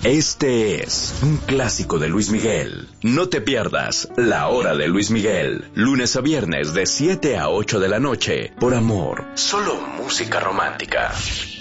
Este es un clásico de Luis Miguel. No te pierdas La Hora de Luis Miguel, lunes a viernes de 7 a 8 de la noche, por Amor. Solo música romántica.